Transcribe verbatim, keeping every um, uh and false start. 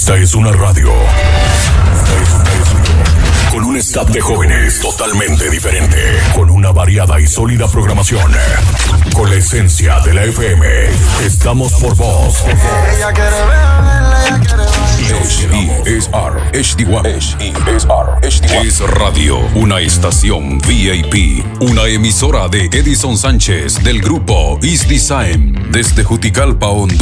Esta es una radio. Esta es una radio. Con un staff de jóvenes totalmente diferente. Con una variada y sólida programación. Con la esencia de la F M. Estamos por vos. Ella quiere beber, ella quiere bailar. H D S R H D one H D S R H D one Es Radio, una estación V I P, una emisora de Edison Sánchez del grupo Is Design desde Juticalpa, Honduras.